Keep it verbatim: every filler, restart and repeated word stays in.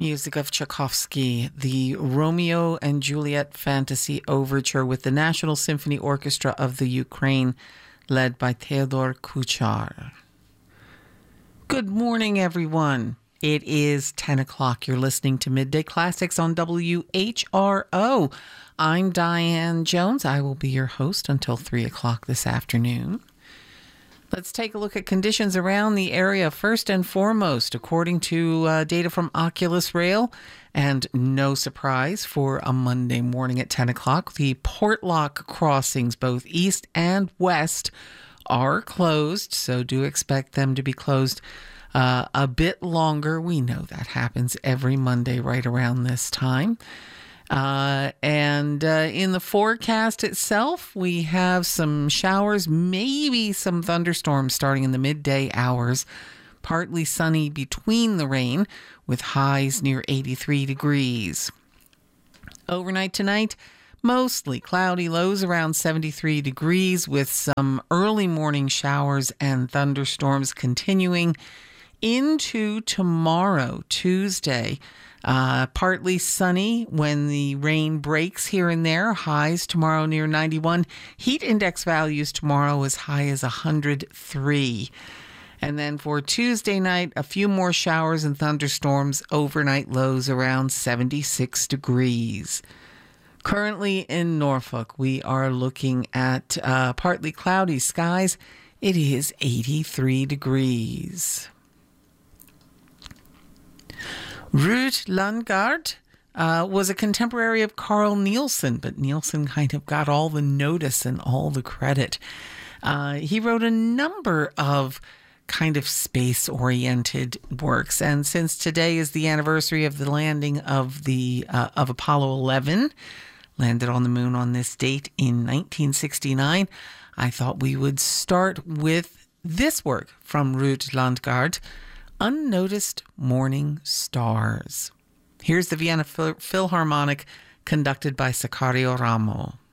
Music of Tchaikovsky, the Romeo and Juliet Fantasy Overture with the National Symphony Orchestra of the Ukraine, led by Theodor Kuchar. Good morning, everyone. It is ten o'clock. You're listening to Midday Classics on W H R O. I'm Diane Jones. I will be your host until three o'clock this afternoon. Let's take a look at conditions around the area. First and foremost, according to uh, data from Oculus Rail, and no surprise for a Monday morning at ten o'clock, the Portlock crossings, both east and west, are closed, so do expect them to be closed uh, a bit longer. We know that happens every Monday right around this time. Uh, and uh, in the forecast itself, we have some showers, maybe some thunderstorms starting in the midday hours. Partly sunny between the rain with highs near eighty-three degrees. Overnight tonight, mostly cloudy, lows around seventy-three degrees with some early morning showers and thunderstorms continuing into tomorrow, Tuesday. Uh, partly sunny when the rain breaks here and there. Highs tomorrow near ninety-one. Heat index values tomorrow as high as one hundred three. And then for Tuesday night, a few more showers and thunderstorms. Overnight lows around seventy-six degrees. Currently in Norfolk, we are looking at uh, partly cloudy skies. It is eighty-three degrees. Ruud Lundgaard uh, was a contemporary of Carl Nielsen, but Nielsen kind of got all the notice and all the credit. Uh, he wrote a number of kind of space-oriented works, and since today is the anniversary of the landing of the uh, of Apollo eleven, landed on the moon on this date in nineteen sixty-nine, I thought we would start with this work from Ruud Lundgaard, Unnoticed Morning Stars. Here's the Vienna Phil- Philharmonic, conducted by Sicario Ramo.